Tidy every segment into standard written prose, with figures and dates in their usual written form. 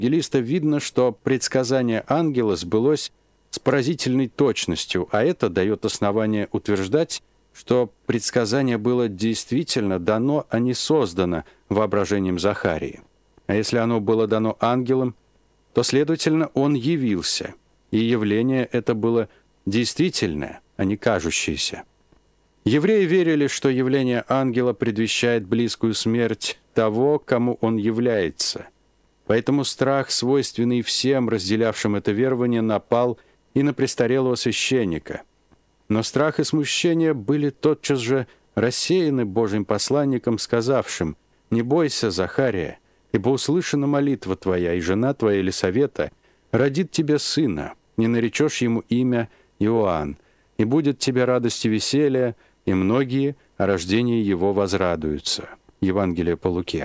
евангелиста видно, что предсказание ангела сбылось с поразительной точностью, а это дает основание утверждать, что предсказание было действительно дано, а не создано воображением Захарии. А если оно было дано ангелом, то, следовательно, он явился, и явление это было действительное, а не кажущееся. Евреи верили, что явление ангела предвещает близкую смерть того, кому он является. Поэтому страх, свойственный всем разделявшим это верование, напал и на престарелого священника. Но страх и смущение были тотчас же рассеяны Божьим посланником, сказавшим: «Не бойся, Захария, ибо услышана молитва твоя, и жена твоя Елисавета родит тебе сына, не наречешь ему имя Иоанн, и будет тебе радость и веселье, и многие о рождении его возрадуются». Евангелие по Луке.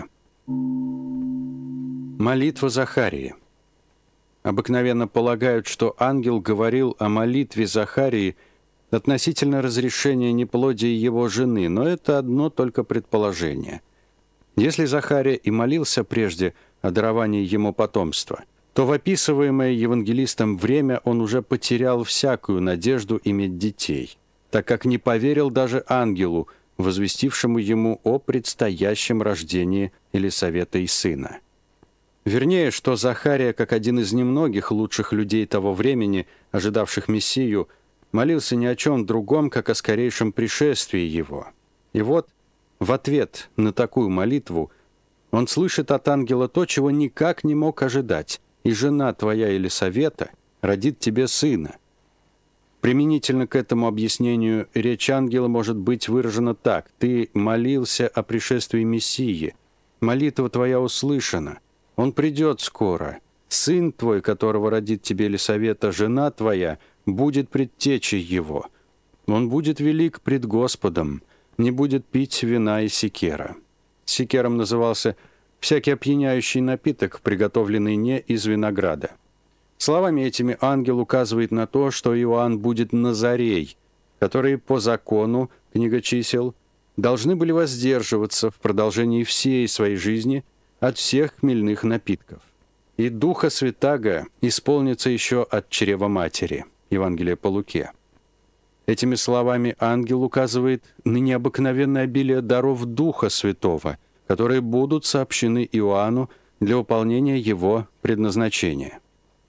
Молитва Захарии. Обыкновенно полагают, что ангел говорил о молитве Захарии относительно разрешения неплодия его жены, но это одно только предположение. Если Захария и молился прежде о даровании ему потомства, то в описываемое евангелистом время он уже потерял всякую надежду иметь детей, так как не поверил даже ангелу, возвестившему ему о предстоящем рождении Елисавета и сына. Вернее, что Захария, как один из немногих лучших людей того времени, ожидавших Мессию, молился ни о чем другом, как о скорейшем пришествии его. И вот, в ответ на такую молитву, он слышит от ангела то, чего никак не мог ожидать: «И жена твоя Елисавета родит тебе сына». Применительно к этому объяснению речь ангела может быть выражена так: «Ты молился о пришествии Мессии, молитва твоя услышана, он придет скоро, сын твой, которого родит тебе Елисавета, жена твоя, будет предтечей его, он будет велик пред Господом, не будет пить вина и секера». Секером назывался всякий опьяняющий напиток, приготовленный не из винограда. Словами этими ангел указывает на то, что Иоанн будет Назарей, которые по закону, книга чисел, должны были воздерживаться в продолжении всей своей жизни от всех хмельных напитков. И Духа Святаго исполнится еще от чрева матери. Евангелие по Луке. Этими словами ангел указывает на необыкновенное обилие даров Духа Святого, которые будут сообщены Иоанну для выполнения его предназначения.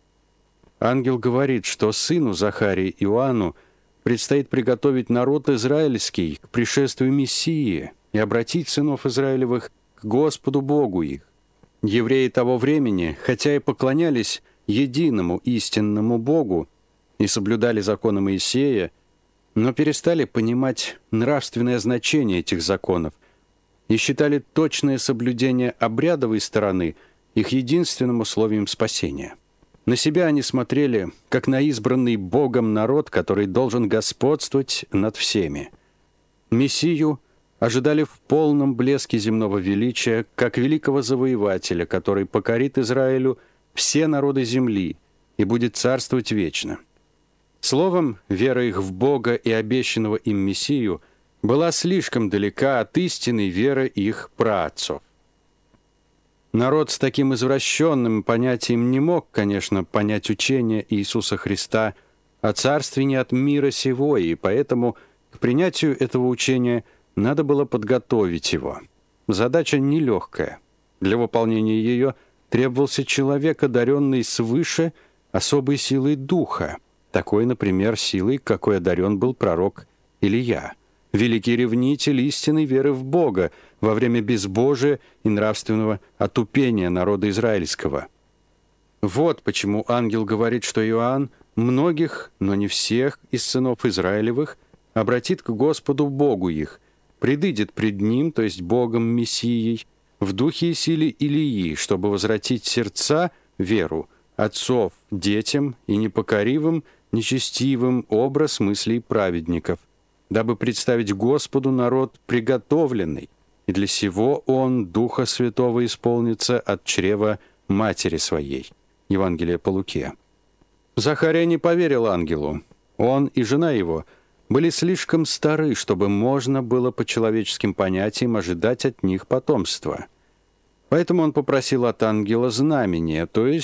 Ангел говорит, что сыну Захарии Иоанну предстоит приготовить народ израильский к пришествию Мессии и обратить сынов Израилевых к Господу Богу их. Евреи того времени, хотя и поклонялись единому истинному Богу и соблюдали законы Моисея, но перестали понимать нравственное значение этих законов и считали точное соблюдение обрядовой стороны их единственным условием спасения. На себя они смотрели, как на избранный Богом народ, который должен господствовать над всеми. Мессию ожидали в полном блеске земного величия, как великого завоевателя, который покорит Израилю все народы земли и будет царствовать вечно. Словом, вера их в Бога и обещанного им Мессию была слишком далека от истинной веры их праотцов. Народ с таким извращенным понятием не мог, конечно, понять учение Иисуса Христа о царстве не от мира сего, и поэтому к принятию этого учения надо было подготовить его. Задача нелегкая. Для выполнения ее требовался человек, одаренный свыше особой силой духа, такой, например, силой, какой одарен был пророк Илия, великий ревнитель истинной веры в Бога во время безбожия и нравственного отупения народа израильского. Вот почему ангел говорит, что Иоанн многих, но не всех из сынов Израилевых обратит к Господу Богу их, предыдет пред Ним, то есть Богом Мессией, в духе и силе Илии, чтобы возвратить сердца, веру, отцов детям и непокоривым, нечестивым образ мыслей праведников, дабы представить Господу народ приготовленный, и для сего Он Духа Святого исполнится от чрева матери своей. Евангелие по Луке. Захария не поверил ангелу. Он и жена его были слишком стары, чтобы можно было по человеческим понятиям ожидать от них потомства. Поэтому он попросил от ангела знамения, то есть